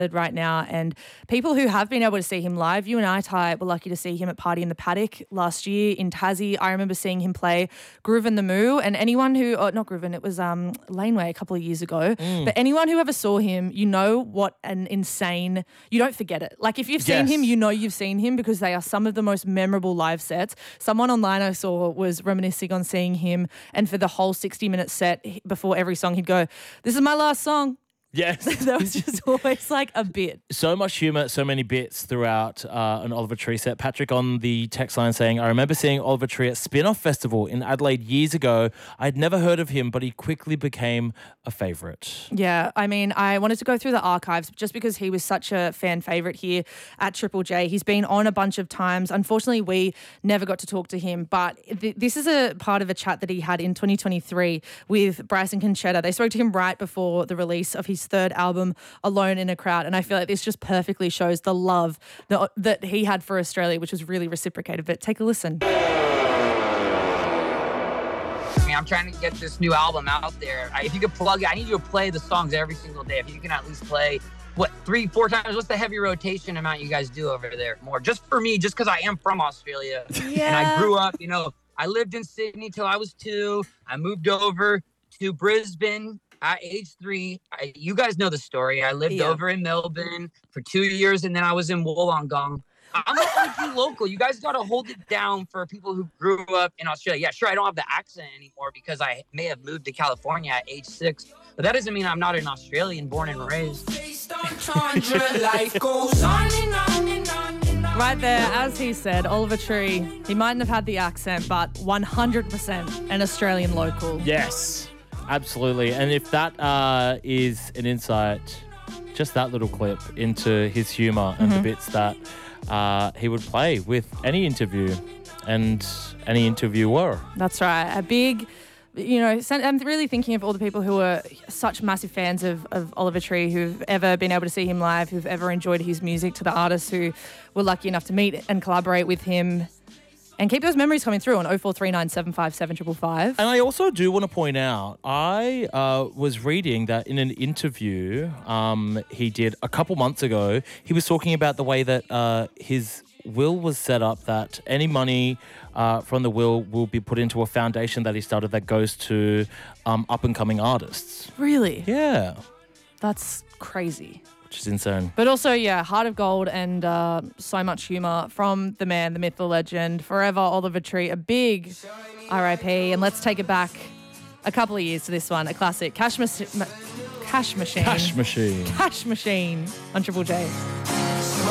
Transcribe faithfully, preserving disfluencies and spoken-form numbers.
right now, and people who have been able to see him live, you and I, Ty, were lucky to see him at Party in the Paddock last year in Tassie. I remember seeing him play Groovin' the Moo, and anyone who, oh, not Groovin', it was um, Laneway a couple of years ago, mm. but anyone who ever saw him, you know what an insane, you don't forget it. Like if you've seen yes. him, you know you've seen him because they are some of the most memorable live sets. Someone online I saw was reminiscing on seeing him, and for the whole sixty minute set before every song he'd go, "This is my last song." Yes. That was just always like a bit. So much humour, so many bits throughout uh, an Oliver Tree set. Patrick on the text line saying, I remember seeing Oliver Tree at Spin-Off Festival in Adelaide years ago. I'd never heard of him, but he quickly became a favourite. Yeah, I mean, I wanted to go through the archives just because he was such a fan favourite here at Triple J. He's been on a bunch of times. Unfortunately, we never got to talk to him, but th- this is a part of a chat that he had in twenty twenty-three with Bryson Conchetta. They spoke to him right before the release of his third album, Alone in a Crowd, and I feel like this just perfectly shows the love that, that he had for Australia, which was really reciprocated. But take a listen. I mean, I'm trying to get this new album out there. I, if you could plug it, I need you to play the songs every single day. If you can at least play, what, three, four times? What's the heavy rotation amount you guys do over there? More, just for me, just because I am from Australia. Yeah. And I grew up, you know, I lived in Sydney till I was two. I moved over to Brisbane at age three. I, you guys know the story. I lived yeah. over in Melbourne for two years, and then I was in Wollongong. I'm an O G local. You guys got to hold it down for people who grew up in Australia. Yeah, sure, I don't have the accent anymore because I may have moved to California at age six, but that doesn't mean I'm not an Australian born and raised. Right there, as he said, Oliver Tree, he mightn't have had the accent, but one hundred percent an Australian local. Yes. Absolutely. And if that uh, is an insight, just that little clip into his humour and mm-hmm. the bits that uh, he would play with any interview and any interviewer. That's right. A big, you know, I'm really thinking of all the people who are such massive fans of, of Oliver Tree, who've ever been able to see him live, who've ever enjoyed his music, to the artists who were lucky enough to meet and collaborate with him. And keep those memories coming through on oh four three nine seven five seven five five. And I also do want to point out, I uh, was reading that in an interview um, he did a couple months ago, he was talking about the way that uh, his will was set up, that any money uh, from the will will be put into a foundation that he started that goes to um, up-and-coming artists. Really? Yeah. That's crazy. Which is insane. But also, yeah, heart of gold and uh, so much humour from the man, the myth, the legend, forever Oliver Tree, a big R I P. And let's take it back a couple of years to this one, a classic, Cash, Mas- Ma- Cash Machine. Cash Machine. Cash Machine on Triple J.